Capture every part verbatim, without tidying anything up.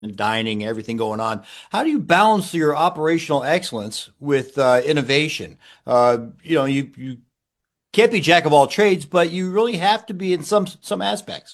and dining, everything going on. How do you balance your operational excellence with uh, innovation? Uh, you know, you you can't be jack of all trades, but you really have to be in some some aspects.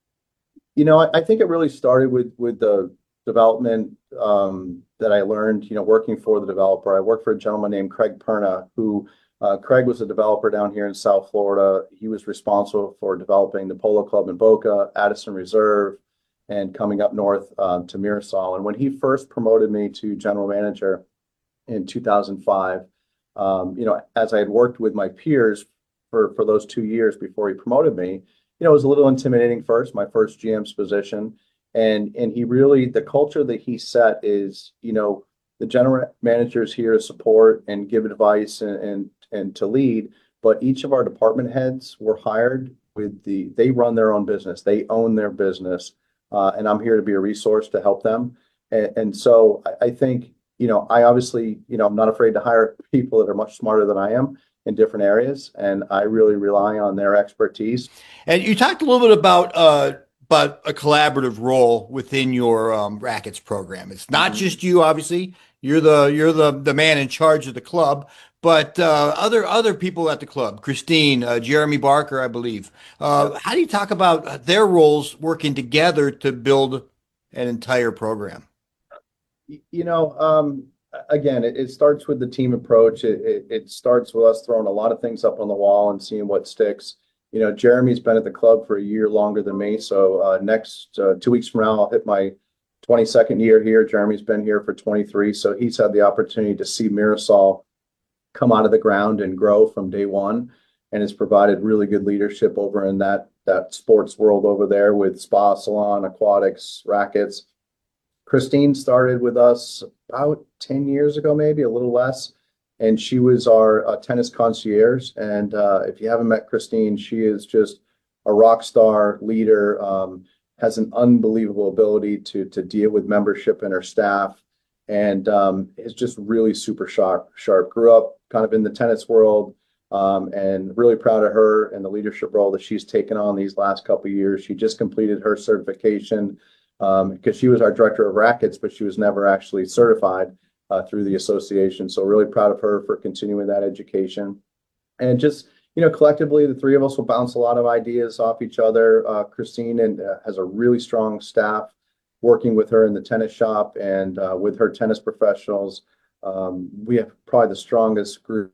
You know, I, I think it really started with with the development um, that I learned, you know, working for the developer. I worked for a gentleman named Craig Perna, who uh, Craig was a developer down here in South Florida. He was responsible for developing the Polo Club in Boca, Addison Reserve, and coming up north um, to Mirasol. And when he first promoted me to general manager in two thousand five, um, you know, as I had worked with my peers for for those two years before he promoted me, you know, it was a little intimidating first, my first G M's position. And and he really, the culture that he set is, you know, the general manager is here to support and give advice and and, and to lead, but each of our department heads were hired with the, they run their own business, they own their business, uh, and I'm here to be a resource to help them. And, and so I, I think, you know, I obviously, you know, I'm not afraid to hire people that are much smarter than I am in different areas, and I really rely on their expertise. And you talked a little bit about uh, about a collaborative role within your um, rackets program. It's not Mhm. just you, obviously. You're the you're the the man in charge of the club, but uh, other other people at the club, Christine, uh, Jeremy Barker, I believe. Uh, Yep. how do you talk about their roles working together to build an entire program? Y- You know, um, again, it, it starts with the team approach. It, it, it starts with us throwing a lot of things up on the wall and seeing what sticks. You know, Jeremy's been at the club for a year longer than me. So uh, next uh, two weeks from now, I'll hit my twenty-second year here. Jeremy's been here for twenty-three. So he's had the opportunity to see Mirasol come out of the ground and grow from day one, and has provided really good leadership over in that that sports world over there with spa, salon, aquatics, rackets. Christine started with us about ten years ago, maybe a little less. And she was our uh, tennis concierge. And uh, if you haven't met Christine, she is just a rock star leader, um, has an unbelievable ability to, to deal with membership and her staff, and um, is just really super sharp. Sharp. Grew up kind of in the tennis world, um, and really proud of her and the leadership role that she's taken on these last couple of years. She just completed her certification um, because she was our director of rackets, but she was never actually certified uh, through the association. So really proud of her for continuing that education. And just, you know, collectively, the three of us will bounce a lot of ideas off each other. Uh, Christine and uh, has a really strong staff working with her in the tennis shop and uh, with her tennis professionals. Um, we have probably the strongest group.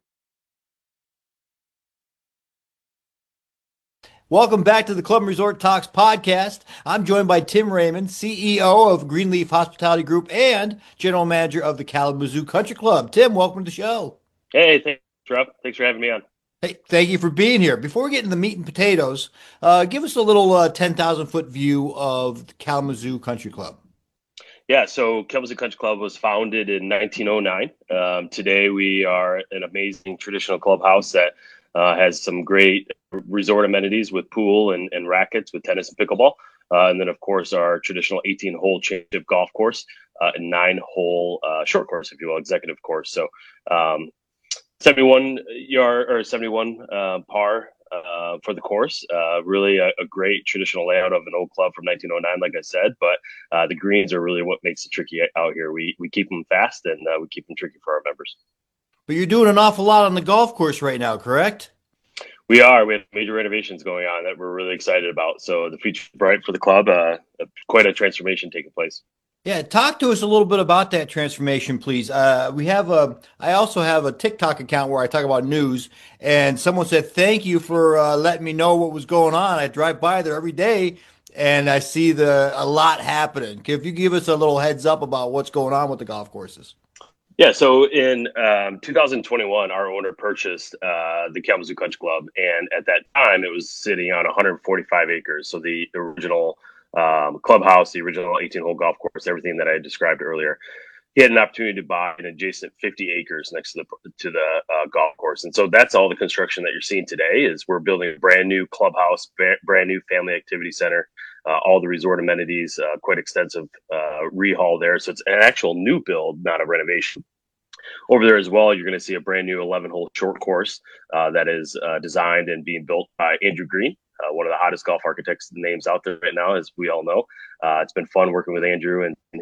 Welcome back to the Club and Resort Talks podcast. I'm joined by Tim Raymond, C E O of Greenleaf Hospitality Group and General Manager of the Kalamazoo Country Club. Tim, welcome to the show. Hey, thanks, Rob. Thanks for having me on. Hey, thank you for being here. Before we get into the meat and potatoes, uh, give us a little uh, ten thousand foot view of the Kalamazoo Country Club. Yeah, so Kalamazoo Country Club was founded in nineteen oh nine. Um, today, we are an amazing traditional clubhouse that uh, has some great resort amenities with pool and, and rackets with tennis and pickleball. Uh, and then, of course, our traditional eighteen hole championship golf course uh, and nine hole uh, short course, if you will, executive course. So, um, seventy-one yard or seventy-one uh, par uh, for the course. Uh, really a, a great traditional layout of an old club from nineteen oh nine, like I said. But uh, the greens are really what makes it tricky out here. We we keep them fast and uh, we keep them tricky for our members. But you're doing an awful lot on the golf course right now, correct? We are. We have major renovations going on that we're really excited about. So the future is bright for the club. Uh, quite a transformation taking place. Yeah, talk to us a little bit about that transformation, please. Uh, we have a, I also have a TikTok account where I talk about news, and someone said, "Thank you for uh, letting me know what was going on." I drive by there every day, and I see the a lot happening. If you give us a little heads up about what's going on with the golf courses. Yeah, so in um, two thousand twenty-one, our owner purchased uh, the Kalamazoo Country Club, and at that time, it was sitting on one hundred forty-five acres. So the original um, clubhouse, the original eighteen-hole golf course, everything that I described earlier. He had an opportunity to buy an adjacent fifty acres next to the to the uh, golf course, and so that's all the construction that you're seeing today. Is we're building a brand new clubhouse, brand new family activity center, uh, all the resort amenities, uh, quite extensive uh, rehaul there. So it's an actual new build, not a renovation. Over there as well, you're going to see a brand new eleven hole short course uh, that is uh, designed and being built by Andrew Green. uh, one of the hottest golf architects names out there right now, as we all know. Uh, it's been fun working with Andrew and